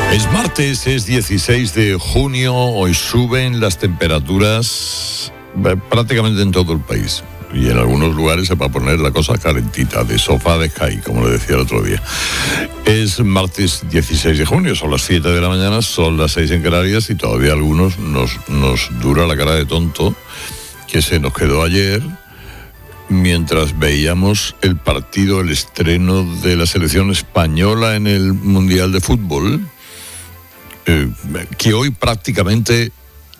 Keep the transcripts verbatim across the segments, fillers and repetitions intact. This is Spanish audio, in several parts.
Es martes, es dieciséis de junio, hoy suben las temperaturas prácticamente en todo el país. Y en algunos lugares se va a poner la cosa calentita, de sofá de Jai, como le decía el otro día. Es martes dieciséis de junio, son las siete de la mañana, son las seis en Canarias y todavía a algunos nos, nos dura la cara de tonto que se nos quedó ayer mientras veíamos el partido, el estreno de la selección española en el Mundial de Fútbol, eh, que hoy prácticamente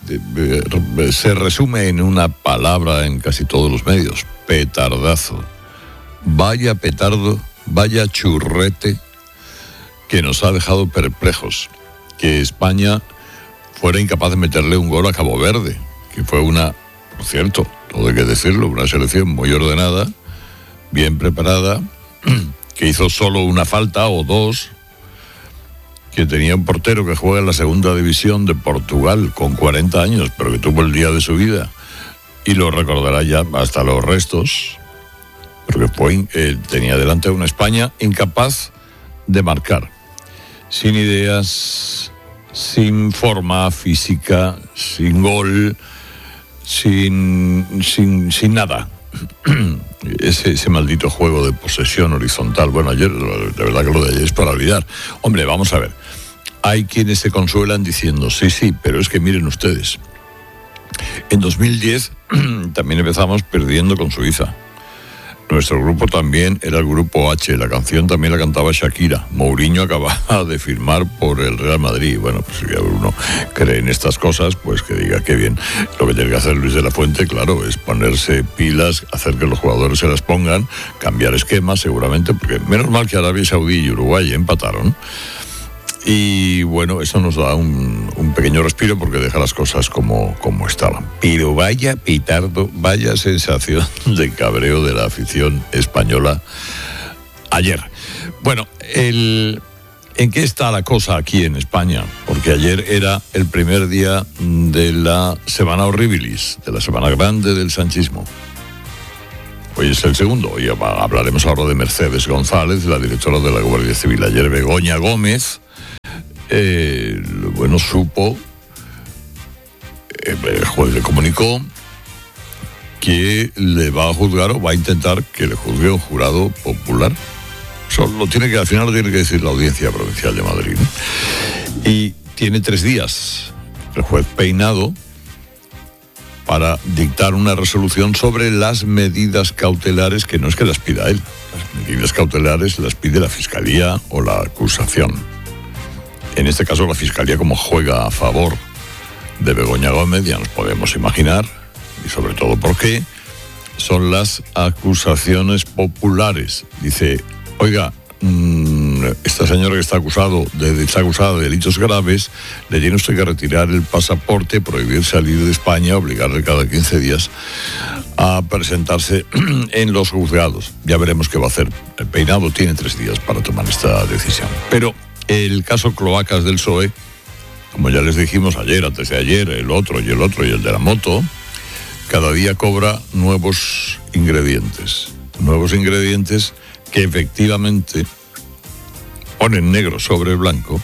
se resume en una palabra en casi todos los medios: petardazo. Vaya petardo, vaya churrete que nos ha dejado perplejos. Que España fuera incapaz de meterle un gol a Cabo Verde, que fue una, por cierto, todo hay que decirlo, una selección muy ordenada, bien preparada, que hizo solo una falta o dos, que tenía un portero que juega en la segunda división de Portugal con cuarenta años, pero que tuvo el día de su vida y lo recordará ya hasta los restos, porque fue, eh, tenía delante a una España incapaz de marcar, sin ideas, sin forma física, sin gol, sin, sin, sin nada. Ese, ese maldito juego de posesión horizontal. Bueno, ayer, de verdad que lo de ayer es para olvidar. Hombre, vamos a ver. Hay quienes se consuelan diciendo, sí, sí, pero es que miren ustedes. En dos mil diez también empezamos perdiendo con Suiza. Nuestro grupo también era el grupo H. La canción también la cantaba Shakira. Mourinho acababa de firmar por el Real Madrid. Bueno, pues si uno cree en estas cosas, pues que diga qué bien. Lo que tiene que hacer Luis de la Fuente, claro, es ponerse pilas, hacer que los jugadores se las pongan, cambiar esquemas seguramente, porque menos mal que Arabia Saudí y Uruguay empataron. Y bueno, eso nos da un, un pequeño respiro porque deja las cosas como, como estaban. Pero vaya pitardo, vaya sensación de cabreo de la afición española ayer. Bueno, el, ¿en qué está la cosa aquí en España? Porque ayer era el primer día de la Semana Horribilis, de la Semana Grande del Sanchismo. Hoy es el segundo. Hoy hablaremos ahora de Mercedes González, la directora de la Guardia Civil. Ayer Begoña Gómez, Eh, bueno, supo, eh, el juez le comunicó que le va a juzgar o va a intentar que le juzgue un jurado popular. Eso lo tiene que, al final lo tiene que decir la Audiencia Provincial de Madrid, ¿no? Y tiene tres días el juez Peinado para dictar una resolución sobre las medidas cautelares, que no es que las pida él, las medidas cautelares las pide la Fiscalía o la acusación. En este caso la Fiscalía, como juega a favor de Begoña Gómez, ya nos podemos imaginar, y sobre todo porque son las acusaciones populares. Dice, oiga, mmm, esta señora que está, acusado de, está acusada de delitos graves, le tiene usted que retirar el pasaporte, prohibir salir de España, obligarle cada quince días a presentarse en los juzgados. Ya veremos qué va a hacer. El Peinado tiene tres días para tomar esta decisión. Pero el caso Cloacas del P S O E, como ya les dijimos ayer, antes de ayer, el otro y el otro y el de la moto, cada día cobra nuevos ingredientes. Nuevos ingredientes que efectivamente ponen negro sobre blanco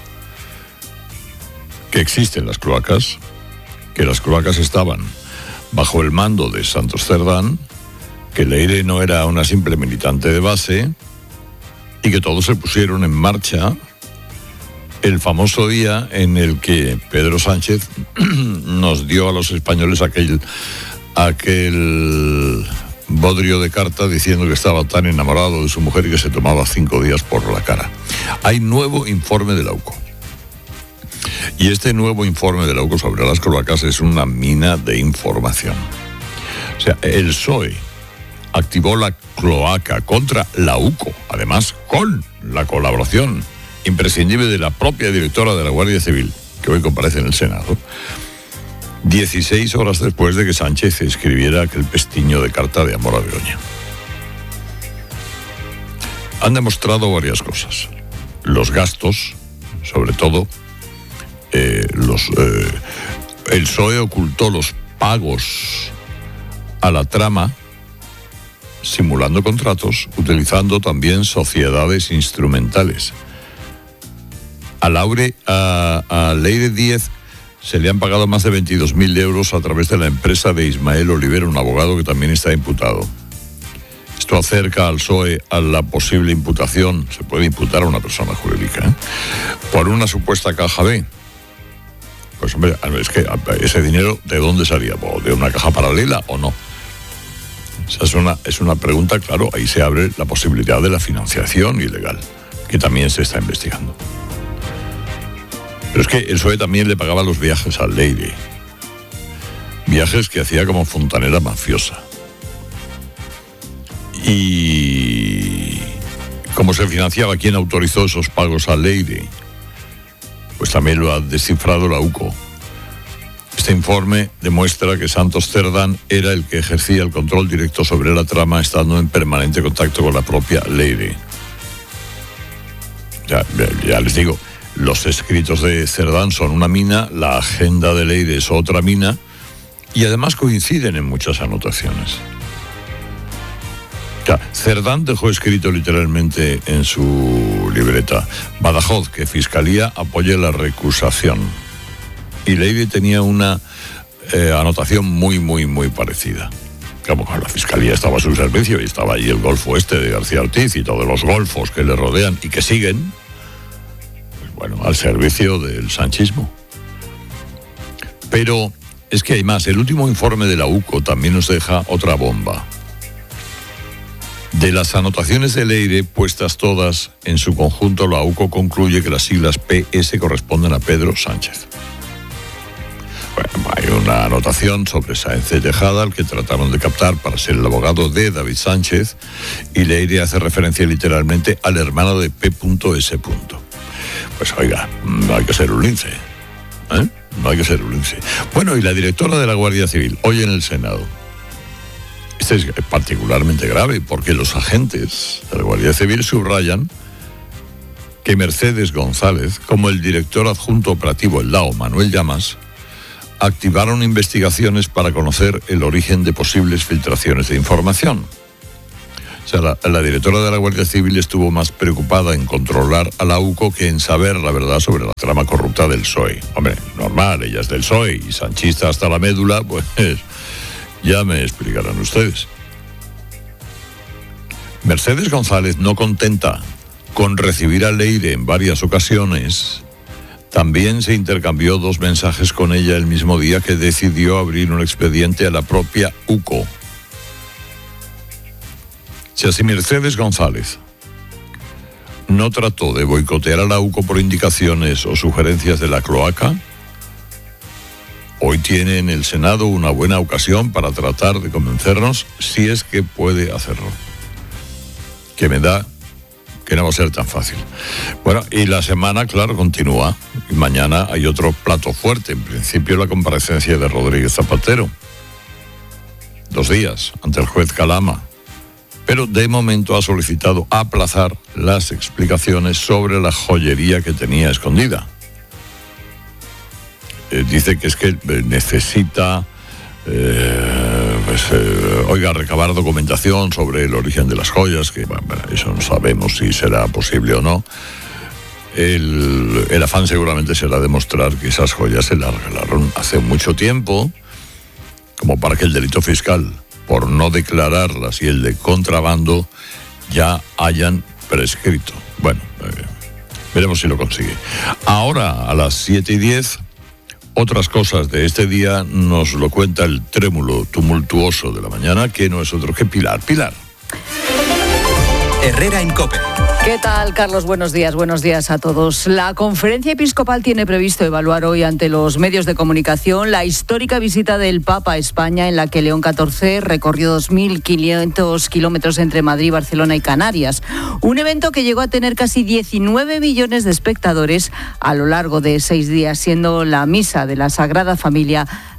que existen las cloacas, que las cloacas estaban bajo el mando de Santos Cerdán, que Leire no era una simple militante de base y que todos se pusieron en marcha el famoso día en el que Pedro Sánchez nos dio a los españoles aquel, aquel bodrio de carta diciendo que estaba tan enamorado de su mujer y que se tomaba cinco días por la cara. Hay nuevo informe de la U C O. Y este nuevo informe de la U C O sobre las cloacas es una mina de información. O sea, el P S O E activó la cloaca contra la U C O, además con la colaboración imprescindible de la propia directora de la Guardia Civil, que hoy comparece en el Senado, dieciséis horas después de que Sánchez escribiera aquel pestiño de carta de amor a Begoña. Han demostrado varias cosas. Los gastos, sobre todo, eh, los, eh, el P S O E ocultó los pagos a la trama, simulando contratos, utilizando también sociedades instrumentales. A Laure, a, a Leire Díez se le han pagado más de veintidós mil euros a través de la empresa de Ismael Olivera, un abogado que también está imputado. Esto acerca al P S O E a la posible imputación, se puede imputar a una persona jurídica, ¿eh? por una supuesta caja B. Pues hombre, es que ese dinero, ¿de dónde salía? ¿De una caja paralela o no? O sea, es una, es una pregunta, claro, ahí se abre la posibilidad de la financiación ilegal, que también se está investigando. Pero es que el P S O E también le pagaba los viajes a Leire. Viajes que hacía como fontanera mafiosa. Y ¿cómo se financiaba? ¿Quién autorizó esos pagos a Leire? Pues también lo ha descifrado la U C O. Este informe demuestra que Santos Cerdán era el que ejercía el control directo sobre la trama, estando en permanente contacto con la propia Leire. Ya, ya les digo, los escritos de Cerdán son una mina, la agenda de Leire es otra mina, y además coinciden en muchas anotaciones. Ya, Cerdán dejó escrito literalmente en su libreta: Badajoz, que Fiscalía apoye la recusación. Y Leire tenía una eh, anotación muy, muy, muy parecida. Como la Fiscalía estaba a su servicio y estaba ahí el golfo este de García Ortiz y todos los golfos que le rodean y que siguen, pues bueno, al servicio del sanchismo. Pero es que hay más. El último informe de la U C O también nos deja otra bomba. De las anotaciones de Leire, puestas todas en su conjunto, la U C O concluye que las siglas P S corresponden a Pedro Sánchez. Bueno, hay una anotación sobre Sáenz de Tejada, al que trataron de captar para ser el abogado de David Sánchez, y Leire hace referencia literalmente al hermano de P S. Pues oiga, no hay que ser un lince, ¿eh? No hay que ser un lince. Bueno, y la directora de la Guardia Civil, hoy en el Senado. Este es particularmente grave porque los agentes de la Guardia Civil subrayan que Mercedes González, como el director adjunto operativo el D A O, Manuel Llamas, activaron investigaciones para conocer el origen de posibles filtraciones de información. O sea, la, la directora de la Guardia Civil estuvo más preocupada en controlar a la U C O que en saber la verdad sobre la trama corrupta del P S O E. Hombre, normal, ella es del P S O E y sanchista hasta la médula, pues ya me explicarán ustedes. Mercedes González, no contenta con recibir a Leire en varias ocasiones, también se intercambió dos mensajes con ella el mismo día que decidió abrir un expediente a la propia U C O. Si así Mercedes González no trató de boicotear a la U C O por indicaciones o sugerencias de la cloaca, hoy tiene en el Senado una buena ocasión para tratar de convencernos, si es que puede hacerlo. Que me da que no va a ser tan fácil. Bueno, y la semana, claro, continúa. Y mañana hay otro plato fuerte. En principio, la comparecencia de Rodríguez Zapatero. Dos días, ante el juez Calama. Pero de momento ha solicitado aplazar las explicaciones sobre la joyería que tenía escondida. Eh, dice que es que necesita, eh, pues, eh, oiga, recabar documentación sobre el origen de las joyas, que bueno, eso no sabemos si será posible o no. El, el afán seguramente será demostrar que esas joyas se las regalaron hace mucho tiempo, como para que el delito fiscal por no declararlas y el de contrabando ya hayan prescrito. Bueno, eh, veremos si lo consigue. Ahora, a las siete y diez, otras cosas de este día nos lo cuenta el trémulo tumultuoso de la mañana, que no es otro que Pilar. Pilar. Herrera en COPE. ¿Qué tal, Carlos? Buenos días, buenos días a todos. La Conferencia Episcopal tiene previsto evaluar hoy ante los medios de comunicación la histórica visita del Papa a España, en la que León catorce recorrió dos mil quinientos kilómetros entre Madrid, Barcelona y Canarias. Un evento que llegó a tener casi diecinueve millones de espectadores a lo largo de seis días, siendo la misa de la Sagrada Familia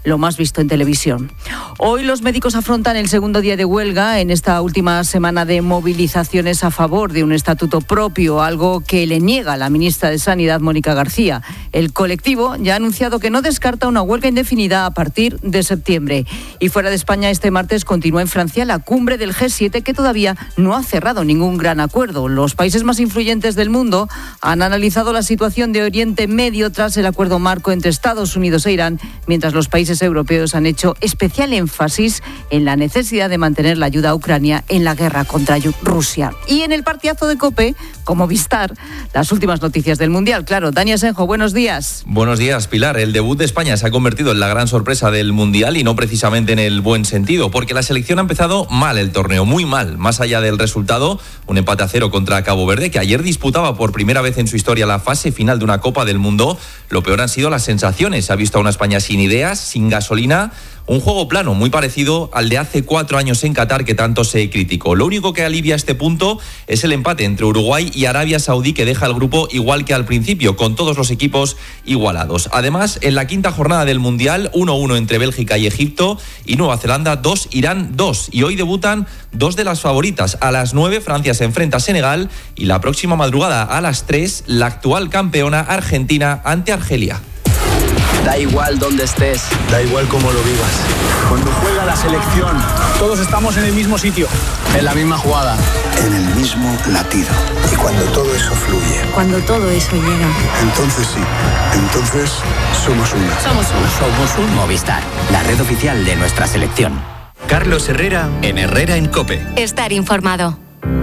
lo más visto en televisión. Hoy los médicos afrontan el segundo día de huelga en esta última semana de movilizaciones a favor de un estatuto propio, algo que le niega la ministra de Sanidad, Mónica García. El colectivo ya ha anunciado que no descarta una huelga indefinida a partir de septiembre. Y fuera de España, este martes continúa en Francia la cumbre del G siete, que todavía no ha cerrado ningún gran acuerdo. Los países más influyentes del mundo han analizado la situación de Oriente Medio tras el acuerdo marco entre Estados Unidos e Irán, mientras los países europeos han hecho especial énfasis en la necesidad de mantener la ayuda a Ucrania en la guerra contra Rusia. Y en el partidazo de COPE, como Movistar, las últimas noticias del Mundial. Claro, Dani Asenjo, buenos días. Buenos días, Pilar. El debut de España se ha convertido en la gran sorpresa del Mundial y no precisamente en el buen sentido, porque la selección ha empezado mal el torneo, muy mal. Más allá del resultado, un empate a cero contra Cabo Verde, que ayer disputaba por primera vez en su historia la fase final de una Copa del Mundo. Lo peor han sido las sensaciones. Se ha visto a una España sin ideas, sin gasolina. Un juego plano, muy parecido al de hace cuatro años en Qatar, que tanto se criticó. Lo único que alivia este punto es el empate entre Uruguay y Arabia Saudí, que deja el grupo igual que al principio, con todos los equipos igualados. Además, en la quinta jornada del Mundial, uno uno entre Bélgica y Egipto, y Nueva Zelanda dos, Irán dos. Y hoy debutan dos de las favoritas. A las nueve, Francia se enfrenta a Senegal, y la próxima madrugada a las tres, la actual campeona Argentina ante Argelia. Da igual dónde estés, da igual cómo lo vivas. Cuando juega la selección, todos estamos en el mismo sitio, en la misma jugada, en el mismo latido. Y cuando todo eso fluye, cuando todo eso llega, entonces sí, entonces somos una. Somos una. Somos un Movistar, la red oficial de nuestra selección. Carlos Herrera en Herrera en COPE. Estar informado.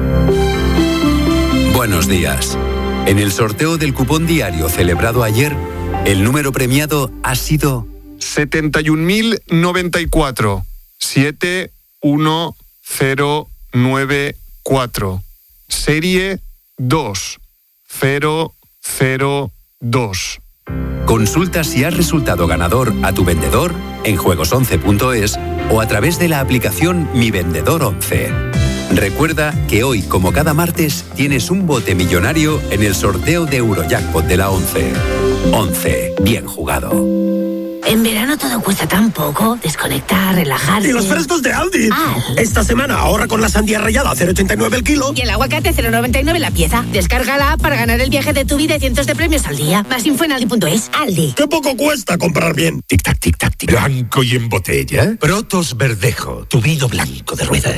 Buenos días. En el sorteo del cupón diario celebrado ayer, el número premiado ha sido setenta y un mil noventa y cuatro, siete uno cero nueve cuatro, serie dos cero cero dos. Consulta si has resultado ganador a tu vendedor en juegos once punto es o a través de la aplicación Mi Vendedor once. Recuerda que hoy, como cada martes, tienes un bote millonario en el sorteo de Eurojackpot de la once. once. Bien jugado. En verano todo cuesta tan poco. Desconectar, relajarse. ¡Y los frescos de Aldi! Ah. Esta semana ahorra con la sandía rallada a cero coma ochenta y nueve el kilo. Y el aguacate a cero coma noventa y nueve la pieza. Descarga la app para ganar el viaje de tu vida y cientos de premios al día. Más info en aldi punto es. Aldi. ¡Qué poco cuesta comprar bien! Tic-tac, tic-tac, tic. Blanco y en botella. Protos Verdejo, tu vino blanco de rueda.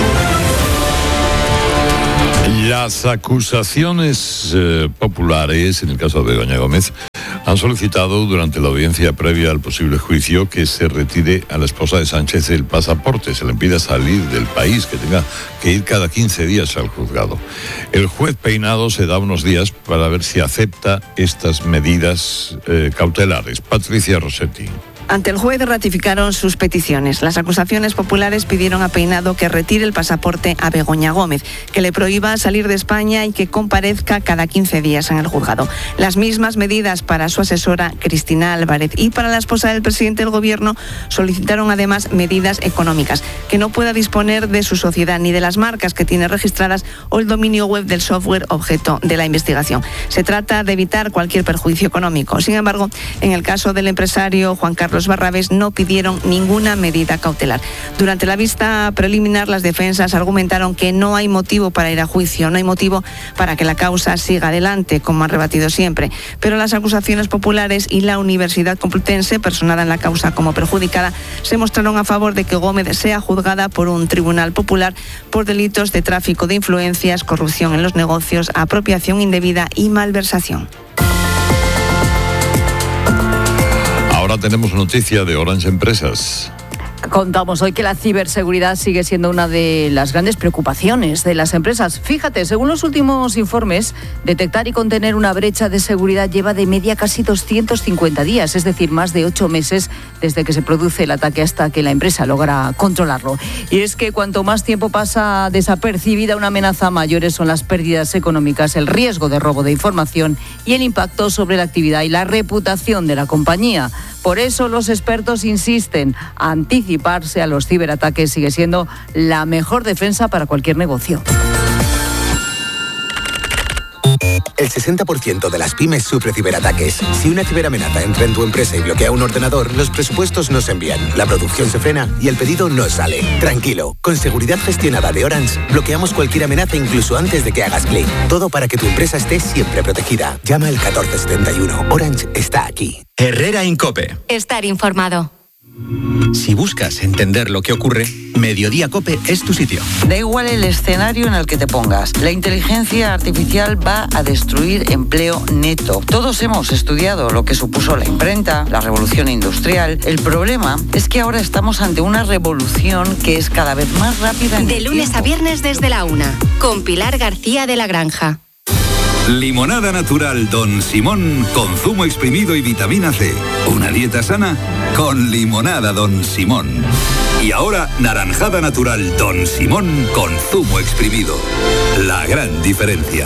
Las acusaciones eh, populares, en el caso de Begoña Gómez, han solicitado durante la audiencia previa al posible juicio que se retire a la esposa de Sánchez el pasaporte, se le impida salir del país, que tenga que ir cada quince días al juzgado. El juez Peinado se da unos días para ver si acepta estas medidas eh, cautelares. Patricia Rossetti. Ante el juez ratificaron sus peticiones. Las acusaciones populares pidieron a Peinado que retire el pasaporte a Begoña Gómez, que le prohíba salir de España y que comparezca cada quince días en el juzgado. Las mismas medidas para su asesora Cristina Álvarez y para la esposa del presidente del Gobierno solicitaron además medidas económicas, que no pueda disponer de su sociedad ni de las marcas que tiene registradas o el dominio web del software objeto de la investigación. Se trata de evitar cualquier perjuicio económico. Sin embargo, en el caso del empresario Juan Carlos Barrabés no pidieron ninguna medida cautelar. Durante la vista preliminar, las defensas argumentaron que no hay motivo para ir a juicio, no hay motivo para que la causa siga adelante, como han rebatido siempre. Pero las acusaciones populares y la Universidad Complutense, personada en la causa como perjudicada, se mostraron a favor de que Gómez sea juzgada por un tribunal popular por delitos de tráfico de influencias, corrupción en los negocios, apropiación indebida y malversación. Ahora tenemos noticia de Orange Empresas. Contamos hoy que la ciberseguridad sigue siendo una de las grandes preocupaciones de las empresas. Fíjate, según los últimos informes, detectar y contener una brecha de seguridad lleva de media casi doscientos cincuenta días, es decir, más de ocho meses desde que se produce el ataque hasta que la empresa logra controlarlo. Y es que cuanto más tiempo pasa desapercibida una amenaza, mayores son las pérdidas económicas, el riesgo de robo de información y el impacto sobre la actividad y la reputación de la compañía. Por eso los expertos insisten, anticiparse a los ciberataques sigue siendo la mejor defensa para cualquier negocio. el sesenta por ciento de las pymes sufre ciberataques. Si una ciberamenaza entra en tu empresa y bloquea un ordenador, los presupuestos no se envían, la producción se frena y el pedido no sale. Tranquilo, con seguridad gestionada de Orange, bloqueamos cualquier amenaza incluso antes de que hagas clic. Todo para que tu empresa esté siempre protegida. Llama al catorce setenta y uno. Orange está aquí. Herrera Incope. Estar informado. Si buscas entender lo que ocurre, Mediodía Cope es tu sitio. Da igual el escenario en el que te pongas. La inteligencia artificial va a destruir empleo neto. Todos hemos estudiado lo que supuso la imprenta, la revolución industrial. El problema es que ahora estamos ante una revolución que es cada vez más rápida. De lunes a viernes desde la una, con Pilar García de la Granja. Limonada natural Don Simón con zumo exprimido y vitamina C. Una dieta sana con limonada Don Simón. Y ahora naranjada natural Don Simón con zumo exprimido. La gran diferencia.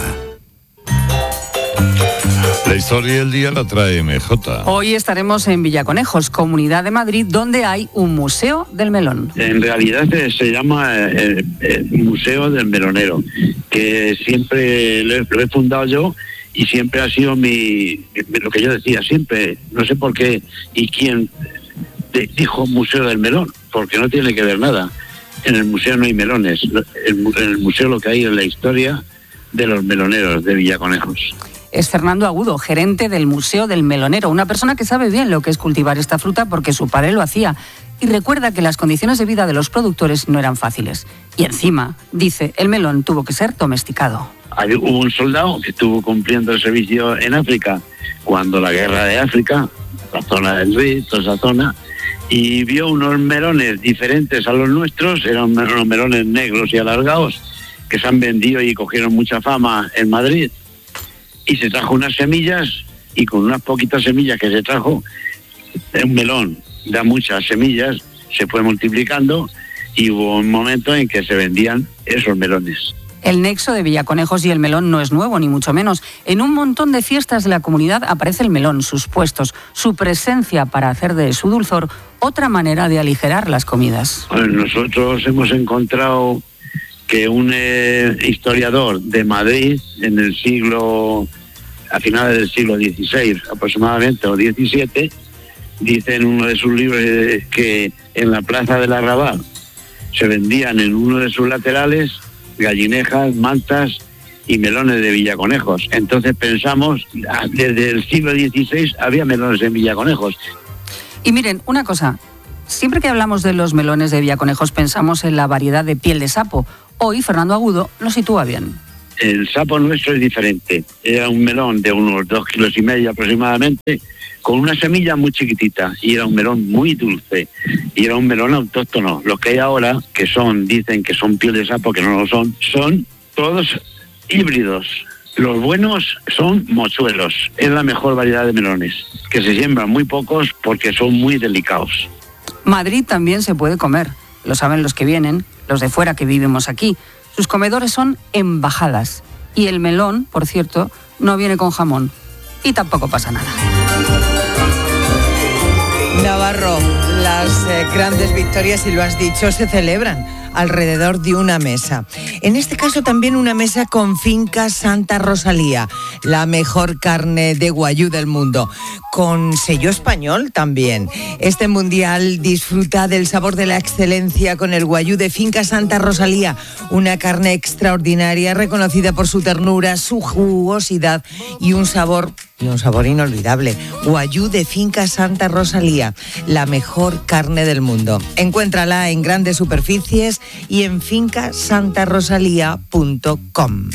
La historia del día la trae M J. Hoy estaremos en Villaconejos, Comunidad de Madrid, donde hay un museo del melón. En realidad se, se llama eh, eh, Museo del Melonero, que siempre lo he, lo he fundado yo y siempre ha sido mi, lo que yo decía, siempre, no sé por qué y quién de, dijo Museo del Melón, porque no tiene que ver nada. En el museo no hay melones, en el museo lo que hay es la historia de los meloneros de Villaconejos. Es Fernando Agudo, gerente del Museo del Melonero, una persona que sabe bien lo que es cultivar esta fruta porque su padre lo hacía y recuerda que las condiciones de vida de los productores no eran fáciles. Y encima, dice, el melón tuvo que ser domesticado. Hay, hubo un soldado que estuvo cumpliendo el servicio en África cuando la guerra de África, la zona del Rif, toda esa zona, y vio unos melones diferentes a los nuestros, eran unos melones negros y alargados que se han vendido y cogieron mucha fama en Madrid. Y se trajo unas semillas y con unas poquitas semillas que se trajo, un melón da muchas semillas, se fue multiplicando y hubo un momento en que se vendían esos melones. El nexo de Villaconejos y el melón no es nuevo, ni mucho menos. En un montón de fiestas de la comunidad aparece el melón, sus puestos, su presencia para hacer de su dulzor otra manera de aligerar las comidas. Bueno, nosotros hemos encontrado que un eh, historiador de Madrid en el siglo, a finales del siglo dieciséis aproximadamente, o diecisiete, dice en uno de sus libros eh, que en la plaza del Arrabal se vendían en uno de sus laterales gallinejas, mantas y melones de Villaconejos. Entonces pensamos, desde el siglo dieciséis había melones en Villaconejos. Y miren, una cosa, siempre que hablamos de los melones de Villaconejos pensamos en la variedad de piel de sapo. Hoy Fernando Agudo lo sitúa bien. El sapo nuestro es diferente. Era un melón de unos dos kilos y medio aproximadamente, con una semilla muy chiquitita, y era un melón muy dulce, y era un melón autóctono. Los que hay ahora, que son, dicen que son piel de sapo, que no lo son, son todos híbridos. Los buenos son mochuelos, es la mejor variedad de melones, que se siembran muy pocos porque son muy delicados. Madrid también se puede comer, lo saben los que vienen, los de fuera que vivimos aquí. Sus comedores son embajadas. Y el melón, por cierto, no viene con jamón. Y tampoco pasa nada. Navarro, las eh, grandes victorias, y lo has dicho, se celebran alrededor de una mesa. En este caso también una mesa con Finca Santa Rosalía, la mejor carne de guayú del mundo, con sello español también. Este mundial disfruta del sabor de la excelencia con el guayú de Finca Santa Rosalía, una carne extraordinaria reconocida por su ternura, su jugosidad y un sabor y un sabor inolvidable. Guayú de Finca Santa Rosalía, la mejor carne del mundo. Encuéntrala en grandes superficies y en finca santa rosalía punto com.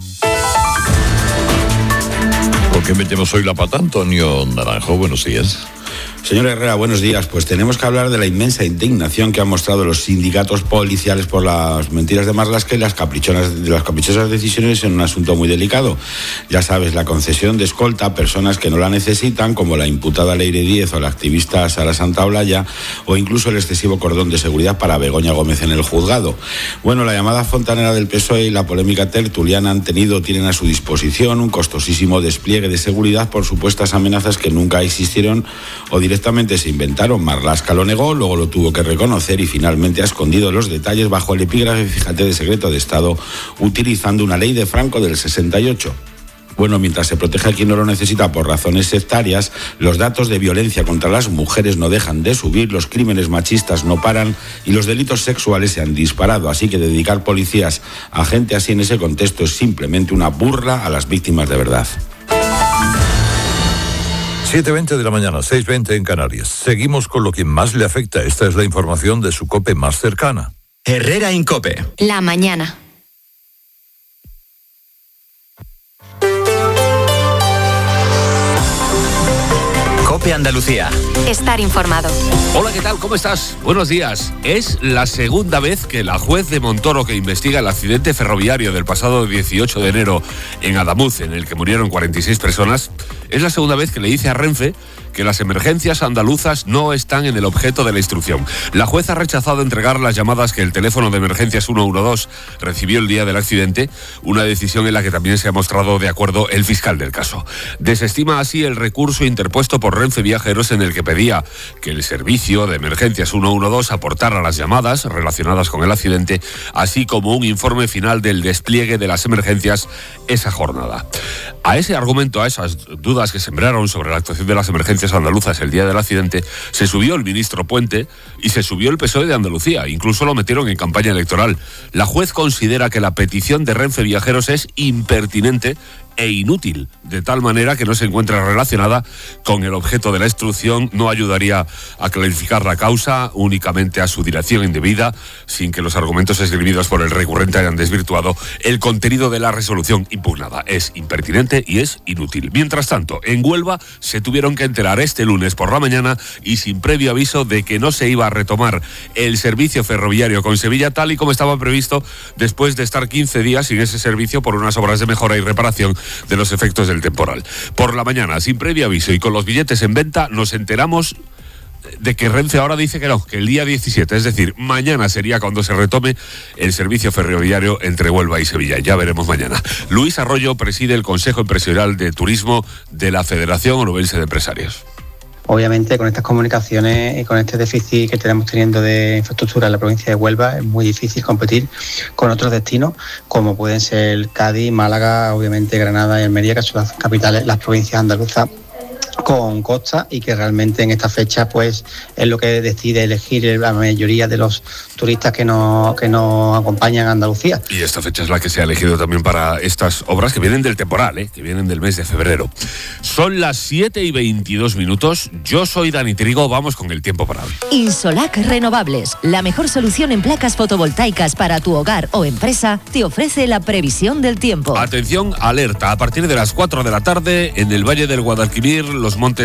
¿Con qué metemos hoy la pata, Antonio Naranjo? Buenos días. Señor Herrera, buenos días. Pues tenemos que hablar de la inmensa indignación que han mostrado los sindicatos policiales por las mentiras de Marlaska y las caprichonas, de las caprichosas decisiones en un asunto muy delicado. Ya sabes, la concesión de escolta a personas que no la necesitan, como la imputada Leire Díez o la activista Sara Santaolalla, o incluso el excesivo cordón de seguridad para Begoña Gómez en el juzgado. Bueno, la llamada fontanera del P S O E y la polémica tertuliana han tenido, tienen a su disposición un costosísimo despliegue de seguridad por supuestas amenazas que nunca existieron o directamente se inventaron. Marlaska lo negó, luego lo tuvo que reconocer y finalmente ha escondido los detalles bajo el epígrafe, fíjate, de secreto de Estado, utilizando una ley de Franco del sesenta y ocho. Bueno, mientras se protege a quien no lo necesita por razones sectarias, los datos de violencia contra las mujeres no dejan de subir, los crímenes machistas no paran y los delitos sexuales se han disparado. Así que dedicar policías a gente así en ese contexto es simplemente una burla a las víctimas de verdad. siete veinte de la mañana, seis veinte en Canarias. Seguimos con lo que más le afecta. Esta es la información de su COPE más cercana. Herrera Incope. La mañana. COPE Andalucía. Estar informado. Hola, ¿qué tal? ¿Cómo estás? Buenos días. Es la segunda vez que la juez de Montoro, que investiga el accidente ferroviario del pasado dieciocho de enero en Adamuz, en el que murieron cuarenta y seis personas, es la segunda vez que le dice a Renfe que las emergencias andaluzas no están en el objeto de la instrucción. La juez ha rechazado entregar las llamadas que el teléfono de emergencias ciento doce recibió el día del accidente, una decisión en la que también se ha mostrado de acuerdo el fiscal del caso. Desestima así el recurso interpuesto por Renfe Viajeros, en el que pedía que el servicio de emergencias ciento doce aportara las llamadas relacionadas con el accidente, así como un informe final del despliegue de las emergencias esa jornada. A ese argumento, a esas dudas que sembraron sobre la actuación de las emergencias andaluzas el día del accidente, se subió el ministro Puente y se subió el P S O E de Andalucía. Incluso lo metieron en campaña electoral. La juez considera que la petición de Renfe Viajeros es impertinente e inútil, de tal manera que no se encuentra relacionada con el objeto de la instrucción, no ayudaría a clarificar la causa, únicamente a su dirección indebida, sin que los argumentos esgrimidos por el recurrente hayan desvirtuado el contenido de la resolución impugnada. Es impertinente y es inútil. Mientras tanto, en Huelva se tuvieron que enterar este lunes por la mañana y sin previo aviso de que no se iba a retomar el servicio ferroviario con Sevilla tal y como estaba previsto, después de estar quince días sin ese servicio por unas obras de mejora y reparación de los efectos del temporal. Por la mañana, sin previo aviso y con los billetes en venta, nos enteramos de que Renfe ahora dice que no, que el día diecisiete, es decir, mañana sería cuando se retome el servicio ferroviario entre Huelva y Sevilla. Ya veremos mañana. Luis Arroyo preside el Consejo Empresarial de Turismo de la Federación Onubense de Empresarios. Obviamente, con estas comunicaciones y con este déficit que tenemos teniendo de infraestructura en la provincia de Huelva, es muy difícil competir con otros destinos, como pueden ser Cádiz, Málaga, obviamente Granada y Almería, que son las capitales, las provincias andaluzas con costa, y que realmente en esta fecha pues es lo que decide elegir la mayoría de los turistas que nos que nos acompañan a Andalucía. Y esta fecha es la que se ha elegido también para estas obras que vienen del temporal, ¿eh? que vienen del mes de febrero. Son las siete y veintidós minutos. Yo soy Dani Trigo. Vamos con el tiempo para hoy. Insolac Renovables, la mejor solución en placas fotovoltaicas para tu hogar o empresa, te ofrece la previsión del tiempo. Atención, alerta. A partir de las cuatro de la tarde, en el Valle del Guadalquivir, los montes